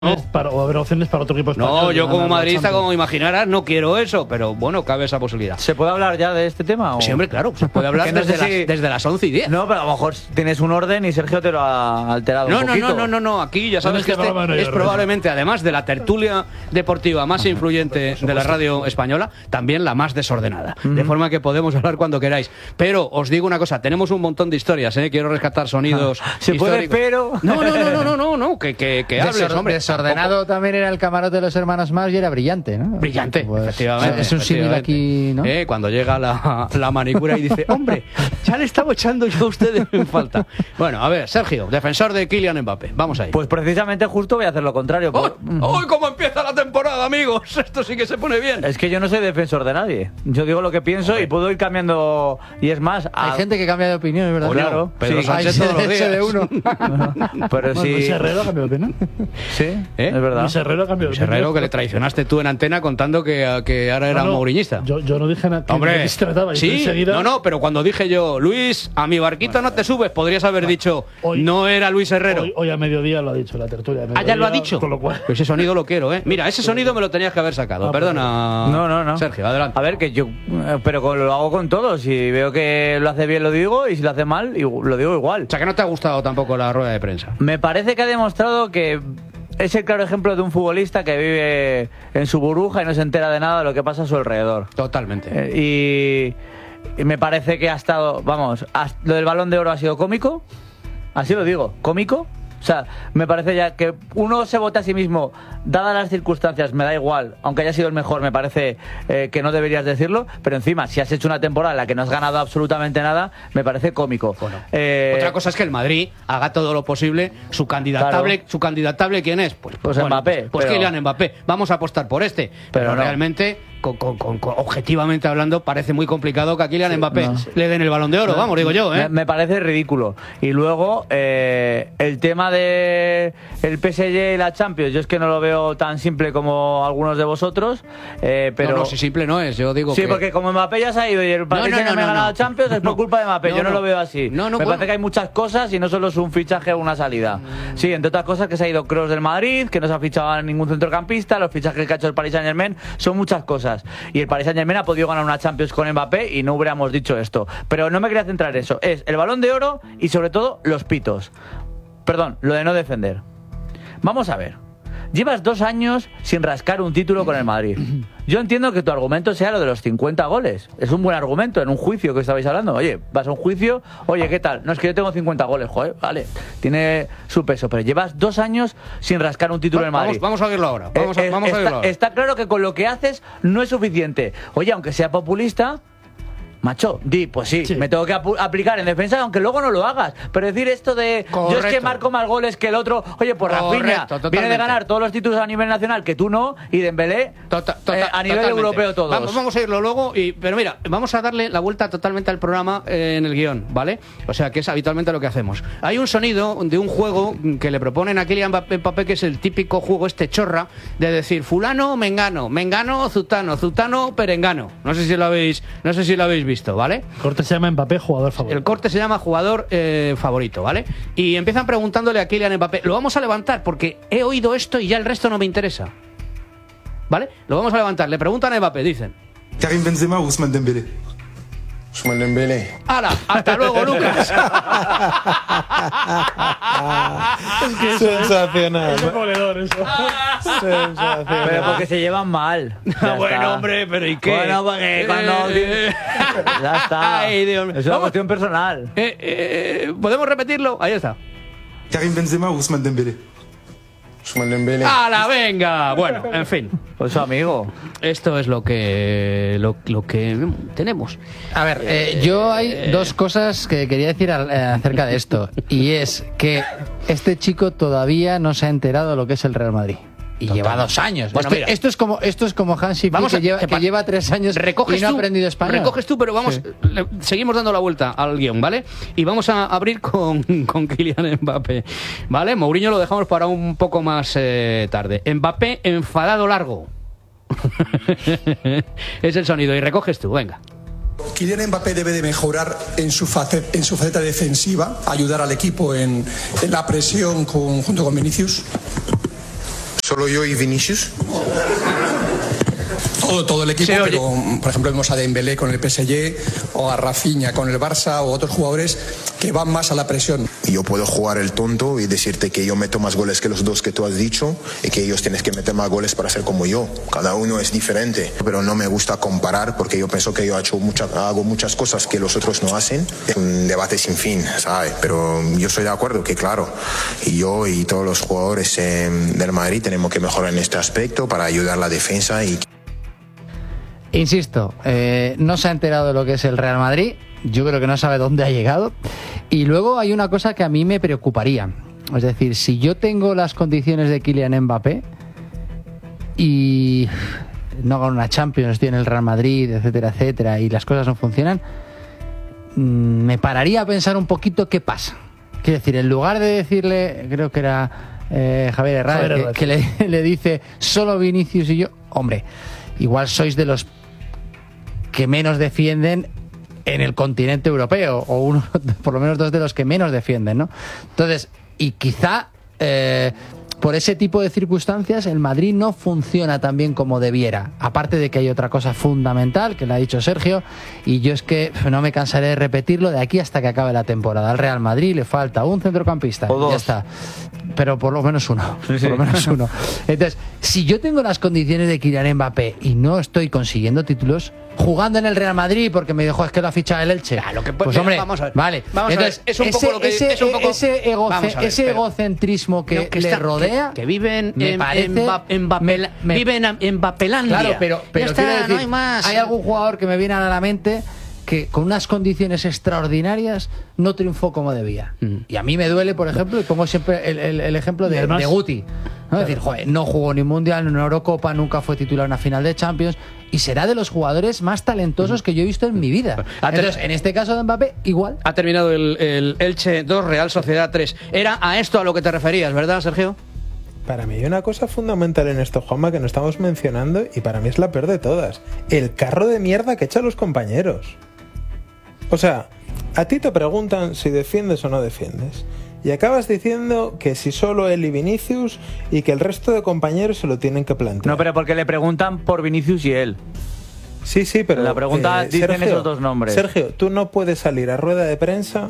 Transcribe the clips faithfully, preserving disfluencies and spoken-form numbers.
No. Para, o haber opciones para otro equipo español. No, yo como madridista, como imaginarás, no quiero eso, pero bueno, cabe esa posibilidad. ¿Se puede hablar ya de este tema? ¿O? Sí, hombre, claro, se puede hablar no desde, sé si... las, desde las once y diez. No, pero a lo mejor tienes un orden y Sergio te lo ha alterado no, un poquito. No, no, no, no, aquí ya sabes que este no es probablemente, además de la tertulia deportiva más influyente de la radio española, también la más desordenada. Mm-hmm. De forma que podemos hablar cuando queráis. Pero os digo una cosa, tenemos un montón de historias, ¿eh? Quiero rescatar sonidos ¿Se históricos. puede, pero...? No, no, no, no, no, no, no que, que, que hables, Desor hombre. Desordenado tampoco. También era el camarote de los hermanos Mars y era brillante, ¿no? Brillante, pues, efectivamente. Es un símil aquí, ¿no? Eh, cuando llega la, la manicura y dice, hombre, ya le estaba echando yo a ustedes en falta. Bueno, a ver, Sergio, defensor de Kylian Mbappé, vamos ahí. Pues precisamente justo voy a hacer lo contrario. ¡Uy! ¡Oh, cómo empieza la temporada, amigos! Esto sí que se pone bien. Es que yo no soy defensor de nadie. Yo digo lo que pienso okay. y puedo ir cambiando. Y es más... Hay a... gente que cambia de opinión, es verdad. Oh, claro. Pedro sí, Sánchez todos los días. De uno. Pero no, sí... Luis Herrero ha cambiado de opinión. Sí, ¿Eh? es verdad. Luis Herrero ha cambiado de opinión. Herrero, que le traicionaste tú en antena contando que, que ahora era no, no, un mouriñista. Yo, yo no dije nada. Hombre, trataba, sí, enseguida... no, no, pero cuando dije yo, Luis, a mi barquito bueno, no te subes, podrías haber bueno, dicho, hoy, no era Luis Herrero. Hoy, hoy a mediodía lo ha dicho la tertulia. Ah, ya lo ha dicho. Con lo cual... Pues ese sonido lo quiero, ¿eh? Mira, ese sonido me lo tenías que haber sacado. Ah, Perdona. No, no, no. Sergio, adelante. A ver, que yo. Pero lo hago con todos. Si veo que lo hace bien, lo digo. Y si lo hace mal, lo digo igual. O sea, que no te ha gustado tampoco la rueda de prensa. Me parece que ha demostrado que. Es el claro ejemplo de un futbolista que vive en su burbuja y no se entera de nada de lo que pasa a su alrededor. Totalmente. Eh, y, y me parece que ha estado, vamos, lo del Balón de Oro ha sido cómico, así lo digo, cómico. O sea, me parece ya que uno se vota a sí mismo, dadas las circunstancias, me da igual, aunque haya sido el mejor, me parece eh, que no deberías decirlo, pero encima, si has hecho una temporada en la que no has ganado absolutamente nada, me parece cómico. Bueno, eh, otra cosa es que el Madrid haga todo lo posible, su candidatable, claro. su candidatable ¿quién es? Pues, pues bueno, Mbappé. Pues pero... Kylian Mbappé, vamos a apostar por este, pero, pero no. realmente... Con, con, con, con, objetivamente hablando, parece muy complicado que a Kylian sí, Mbappé no. le den el Balón de Oro, no, vamos, digo yo, ¿eh? Me, me parece ridículo. Y luego, eh, el tema de el P S G y la Champions, yo es que no lo veo tan simple como algunos de vosotros, eh, pero... No, no, si simple no es, yo digo sí, que... porque como Mbappé ya se ha ido y el Paris no, no, no, no me ha ganado no. Champions, es por no, culpa de Mbappé, no, yo no, no lo veo así. No, no, me bueno. parece que hay muchas cosas y no solo es un fichaje o una salida. Mm. Sí, entre otras cosas que se ha ido Kroos del Madrid, que no se ha fichado a ningún centrocampista, los fichajes que ha hecho el Paris Saint-Germain, son muchas cosas. Y el Paris Saint-Germain ha podido ganar una Champions con Mbappé y no hubiéramos dicho esto. Pero no me quería centrar en eso. Es el Balón de Oro y sobre todo los pitos. Perdón, lo de no defender. Vamos a ver. Llevas dos años sin rascar un título con el Madrid. Yo entiendo que tu argumento sea lo de los cincuenta goles. Es un buen argumento en un juicio que estabais hablando. Oye, vas a un juicio, oye, ¿qué tal? No, es que yo tengo cincuenta goles, joder, vale. Tiene su peso, pero llevas dos años sin rascar un título en el Madrid. Vamos, vamos a verlo ahora. Vamos a, eh, vamos está, a verlo ahora. Está claro que con lo que haces no es suficiente. Oye, aunque sea populista... Macho, di, pues sí, sí, me tengo que ap aplicar en defensa, aunque luego no lo hagas. Pero decir esto de Correcto. yo es que marco más goles que el otro, oye, pues Rafinha viene de ganar todos los títulos a nivel nacional que tú no, y Dembélé tota, tota, eh, a nivel totalmente. europeo todos. Vamos, vamos a irlo luego, y, pero mira, vamos a darle la vuelta totalmente al programa eh, en el guión, ¿vale? O sea, que es habitualmente lo que hacemos. Hay un sonido de un juego que le proponen a Kylian Mbappé, que es el típico juego este chorra, de decir fulano, mengano, mengano, zutano, zutano, perengano. No sé si lo habéis, no sé si lo habéis visto, ¿vale? El corte se llama Mbappé, jugador favorito. El corte se llama jugador eh, favorito, ¿vale? Y empiezan preguntándole a Kylian Mbappé. Lo vamos a levantar porque he oído esto y ya el resto no me interesa. ¿Vale? Lo vamos a levantar. Le preguntan a Mbappé, dicen. Karim Benzema o Ousmane Dembélé. Ousmane Dembélé. ¡Hala! ¡Hasta luego, Lucas! Es que eso sensacional. Es demoledor eso. Sensacional. Pero porque se llevan mal. Ya bueno, está. Hombre, pero ¿y qué? Bueno, porque cuando... Eh... ya está. Ay, Dios mío. Es una cuestión personal. Eh, eh, ¿Podemos repetirlo? Ahí está. Karim Benzema o Ousmane Dembélé. Ousmane Dembélé. ¡Hala, venga! Bueno, en fin. Pues su amigo. Esto es lo que lo, lo que tenemos. A ver, eh, yo hay eh, dos cosas que quería decir a, eh, acerca de esto. Y es que este chico todavía no se ha enterado de lo que es el Real Madrid. Y Total. lleva dos años. Bueno, esto, esto es como esto es como Hansi Flick, que, lleva, que lleva tres años recoges y no tú, ha aprendido español. Recoges tú, pero vamos, sí. le, seguimos dando la vuelta al guión, ¿vale? Y vamos a abrir con, con Kylian Mbappé, ¿vale? Mourinho lo dejamos para un poco más eh, tarde. Mbappé enfadado largo. Es el sonido. Y recoges tú, venga. Kylian Mbappé debe de mejorar en su faceta, en su faceta defensiva, ayudar al equipo en, en la presión con, junto con Vinicius. ¿Solo yo y Vinicius? Todo, todo el equipo, Sí, oye. pero por ejemplo vemos a Dembélé con el P S G o a Rafinha con el Barça o otros jugadores que van más a la presión. Yo puedo jugar el tonto y decirte que yo meto más goles que los dos que tú has dicho y que ellos tienen que meter más goles para ser como yo. Cada uno es diferente, pero no me gusta comparar porque yo pienso que yo he hecho mucha, hago muchas cosas que los otros no hacen. Es un debate sin fin, ¿sabes? Pero yo estoy de acuerdo que, claro, y yo y todos los jugadores eh, del Madrid tenemos que mejorar en este aspecto para ayudar a la defensa y... Insisto, eh, no se ha enterado de lo que es el Real Madrid. Yo creo que no sabe dónde ha llegado. Y luego hay una cosa que a mí me preocuparía. Es decir, si yo tengo las condiciones de Kylian Mbappé y no gano una Champions, estoy en el Real Madrid, etcétera, etcétera, y las cosas no funcionan, me pararía a pensar un poquito qué pasa. Quiero decir, en lugar de decirle, creo que era eh, Javier Herrera, Javier que, Herrera. que le, le dice solo Vinicius y yo, hombre, igual sois de los que menos defienden en el continente europeo, o uno, por lo menos dos de los que menos defienden, ¿no? Entonces, y quizá eh, por ese tipo de circunstancias el Madrid no funciona tan bien como debiera. Aparte de que hay otra cosa fundamental, que lo ha dicho Sergio, y yo es que no me cansaré de repetirlo de aquí hasta que acabe la temporada. Al Real Madrid le falta un centrocampista, O dos. ya está. Pero por lo menos uno, Sí, sí. por lo menos uno. Entonces, si yo tengo las condiciones de Kylian Mbappé y no estoy consiguiendo títulos, jugando en el Real Madrid porque me dijo es que lo ha fichado el Elche. Claro, que- pues mira, hombre, vamos a ver. vale. Vamos a ver, Entonces, es un poco ese, lo que- ese, es un poco- ese, egoce- Vamos a ver, ese pero- egocentrismo que, No, que le está- rodea, que, que viven me en, parece- en, Ba- en Bapel- me- me- viven en, en Bapelandia. Claro, pero, pero ya está, quiero decir, no hay más. hay algún jugador que me viene a la mente que con unas condiciones extraordinarias no triunfó como debía. Mm. Y a mí me duele, por ejemplo, y pongo siempre el, el- el ejemplo Y de, además- de Guti. ¿no? Es decir, joder, no jugó ni Mundial, ni una Eurocopa, nunca fue titular en una final de Champions y será de los jugadores más talentosos que yo he visto en mi vida. Ha ter- Entonces, en este caso de Mbappé, igual. Ha terminado el, el Elche dos, Real Sociedad tres. Era a esto a lo que te referías, ¿verdad, Sergio? Para mí hay una cosa fundamental en esto, Juanma, que no estamos mencionando y para mí es la peor de todas. El carro de mierda que echan los compañeros. O sea, a ti te preguntan si defiendes o no defiendes. Y acabas diciendo que si solo él y Vinicius y que el resto de compañeros se lo tienen que plantear. No, pero porque le preguntan por Vinicius y él. Sí, sí, pero... La pregunta dicen esos dos nombres. Sergio, tú no puedes salir a rueda de prensa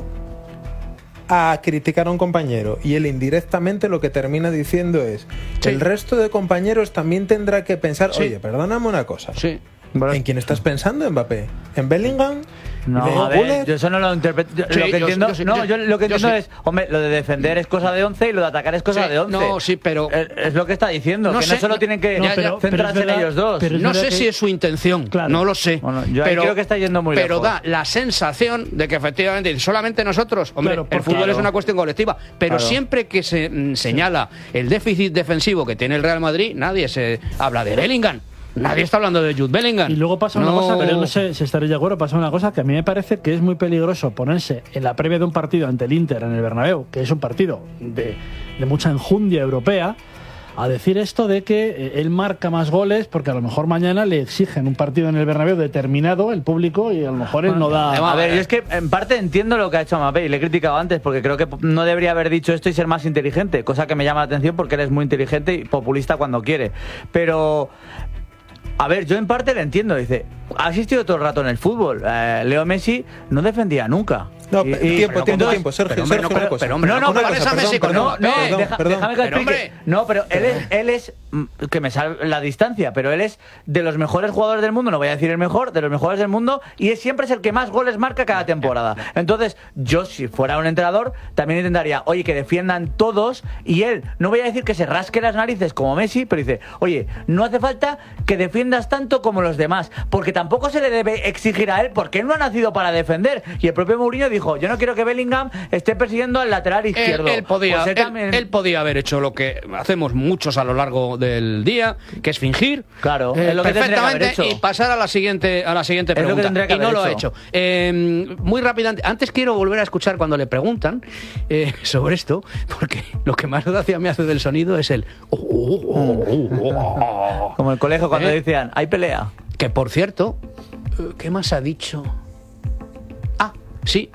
a criticar a un compañero y él indirectamente lo que termina diciendo es Sí. el resto de compañeros también tendrá que pensar, Sí. oye, perdóname una cosa. Sí. ¿En quién estás pensando, Mbappé? ¿En Bellingham? No, ¿En a ver, Gullit? yo eso no lo interpreto. Yo- Sí, lo que yo- entiendo, yo sí, no, yo- yo lo que yo entiendo sí. es, hombre, lo de defender es cosa de once y lo de atacar es cosa Sí, de once. no, sí, pero- es, es lo que está diciendo, No que sé, no solo no- tienen que no, pero- centrarse pero es verdad- en ellos dos. pero es No verdad sé que- si es su intención, Claro. no lo sé. Bueno, yo ahí creo que está yendo muy pero lejos. da la sensación de que efectivamente solamente nosotros, hombre, Claro, el porque- fútbol claro. es una cuestión colectiva, pero Claro. siempre que se mm, señala el déficit defensivo que tiene el Real Madrid, nadie se habla de Bellingham. Nadie está hablando de Jude Bellingham. Y luego pasa una No- cosa, pero no sé si estaréis de acuerdo, pasa una cosa que a mí me parece que es muy peligroso ponerse en la previa de un partido ante el Inter en el Bernabéu, que es un partido de, de mucha enjundia europea, a decir esto de que eh, él marca más goles porque a lo mejor mañana le exigen un partido en el Bernabéu determinado el público y a lo mejor él no da... A ver, yo es que en parte entiendo lo que ha hecho Mbappé y le he criticado antes porque creo que no debería haber dicho esto y ser más inteligente, cosa que me llama la atención porque él es muy inteligente y populista cuando quiere. Pero, a ver, yo en parte le entiendo, dice, ha existido todo el rato en el fútbol. Eh, Leo Messi no defendía nunca. No, Y- pe- y- tiempo, pero tiempo, con- tiempo, Sergio, pero, hombre, Sergio, no, una pero- cosa. pero, hombre, no, no, no pero compares a perdón, Messi con perdón, No, no, perdón, deja- perdón. déjame que Pero, explique. hombre. No, pero él es, él es mm, que me salve la distancia, pero él es de los mejores jugadores del mundo, no voy a decir el mejor, de los mejores del mundo, y es, siempre es el que más goles marca cada temporada. Entonces, yo si fuera un entrenador, también intentaría, oye, que defiendan todos, y él, no voy a decir que se rasque las narices como Messi, pero dice, oye, no hace falta que defiendas tanto como los demás, porque tampoco se le debe exigir a él, porque él no ha nacido para defender. Y el propio Mourinho dijo, yo no quiero que Bellingham esté persiguiendo al lateral Él, izquierdo. él podía, Pues él él- también- él podía haber hecho lo que hacemos muchos a lo largo del día, que es fingir. Claro, eh, es lo que tendría que haber perfectamente hecho. y pasar a la siguiente a la siguiente Es lo que pregunta. tendría que y no haber lo ha hecho. hecho. Eh, muy rápidamente, antes quiero volver a escuchar cuando le preguntan eh, sobre esto, porque lo que más gracia me hace del sonido es el oh, oh, oh, oh, oh. Como el colegio cuando ¿Eh? decían, hay pelea. Que por cierto, eh, ¿qué más ha dicho? Ah, sí.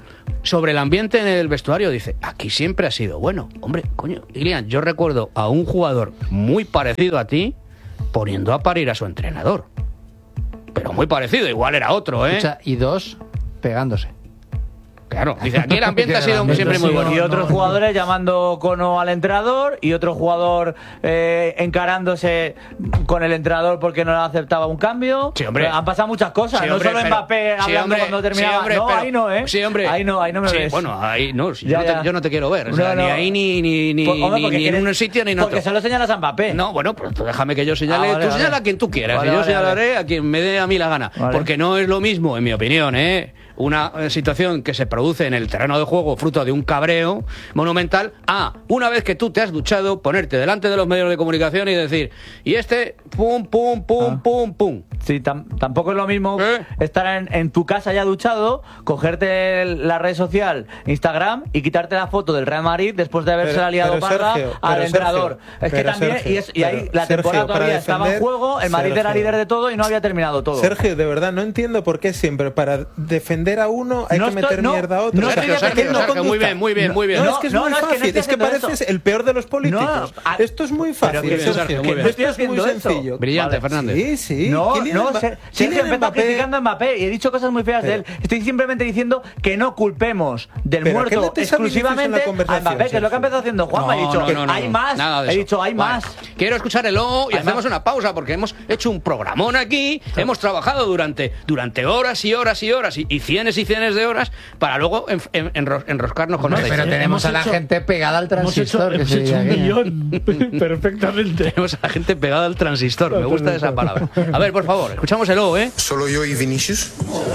sobre el ambiente en el vestuario, dice, aquí siempre ha sido bueno. Hombre, coño, Ilian, yo recuerdo a un jugador muy parecido a ti poniendo a parir a su entrenador. Pero muy parecido, igual era otro, ¿eh? Escucha, y dos, pegándose. Claro, dice, aquí el ambiente ha sido siempre muy bueno. Y otros jugadores llamando cono al entrenador y otro jugador eh, encarándose con el entrenador porque no le aceptaba un cambio. Sí, hombre. Han pasado muchas cosas, sí, no hombre, solo pero, Mbappé hablando sí, hombre, cuando terminaba. Sí, hombre, no, pero, ahí no, ¿eh? Sí, hombre. Ahí no, ahí no me sí, ves. Bueno, ahí no, si ya, yo, no ya. te, yo no te quiero ver. O sea, no, no. ni ahí ni, ni, ni, Pues, hombre, ni, ni en un sitio ni en otro. Porque solo señalas a Mbappé. No, bueno, pues déjame que yo señale. Ah, vale, tú vale. señala a quien tú quieras. Vale, y yo vale, señalaré vale. a quien me dé a mí la gana. Vale. Porque no es lo mismo, en mi opinión, ¿eh? Una eh, situación que se produce en el terreno de juego fruto de un cabreo monumental a, una vez que tú te has duchado, ponerte delante de los medios de comunicación y decir, y este, pum, pum, pum, Ah. pum, pum. Sí, tam- tampoco es lo mismo ¿Eh? estar en, en tu casa ya duchado, cogerte el- la red social Instagram y quitarte la foto del Real Madrid después de haberse Pero- liado pero parda Sergio, al pero entrenador. Sergio, es que pero también, Sergio, y, es- y ahí pero la Sergio, temporada para todavía estaba en defender- juego, el Madrid era Sergio. líder de todo y no había terminado todo. Sergio, de verdad, no entiendo por qué siempre para defender a uno hay No que estoy- meter no, mierda a otro. no O sea, estoy que Sergio, no Sergio, muy conduzca. bien, muy bien, muy bien. No, No, es que es no, muy no, es que no fácil, estoy es que haciendo pareces eso. el peor de los políticos. No, a- Esto es muy fácil, Pero que- Sergio. Sergio, que muy bien. esto es muy Estoy haciendo eso. sencillo. Brillante, Vale. Fernández. Sí, sí. No, Kylian no, Mba- Ser- Kylian Sergio empezó Mbappé- criticando a Mbappé y he dicho cosas muy feas de Pero- él. Estoy simplemente diciendo que no culpemos del Pero ¿qué muerto metes a Vinicius en la exclusivamente a conversación, Mbappé, que es lo que ha Sergio? empezado haciendo Juanma. he No, dicho, no, no, no, hay no, más. nada de He eso. dicho, hay Vale. más. Quiero escuchar el O y Hay hacemos más. una pausa porque hemos hecho un programón aquí, hemos trabajado durante, durante horas y horas y horas y, y cienes y cienes de horas para luego en, en- enro- enroscarnos con No, esta pero historia. tenemos Hemos a la hecho- gente pegada al Hemos hecho, transistor. que hemos se hecho un diga aquello. millón perfectamente. Tenemos a la gente pegada al transistor, me gusta esa palabra. A ver, por favor, escuchamos el O, ¿eh? Solo yo y Vinicius.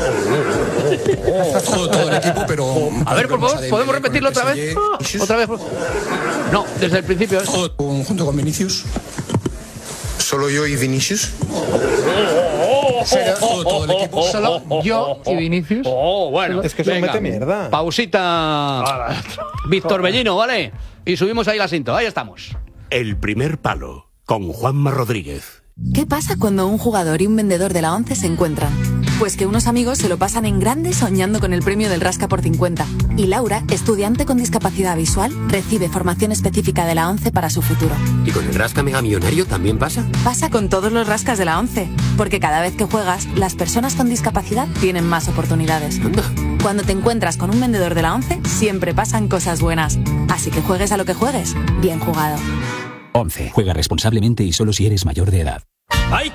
todo, todo el equipo, pero... A ver, por favor, ¿podemos repetirlo otra vez? ¿Otra vez? No, desde el principio. ¿eh? Con- junto con Vinicius. Solo yo y Vinicius. Todo, todo el equipo. Solo yo y Vinicius. Oh, bueno. Es que eso venga. mete mierda. Pausita. Víctor Bellino, ¿vale? Y subimos ahí la cinta. Ahí estamos. El primer palo, con Juanma Rodríguez. ¿Qué pasa cuando un jugador y un vendedor de la ONCE se encuentran? Pues que unos amigos se lo pasan en grande soñando con el premio del Rasca por cincuenta. Y Laura, estudiante con discapacidad visual, recibe formación específica de la ONCE para su futuro. ¿Y con el Rasca Mega Millonario también pasa? Pasa con todos los rascas de la ONCE, porque cada vez que juegas, las personas con discapacidad tienen más oportunidades. Anda. Cuando te encuentras con un vendedor de la ONCE, siempre pasan cosas buenas. Así que juegues a lo que juegues, bien jugado. once. Juega responsablemente y solo si eres mayor de edad. ¡Hay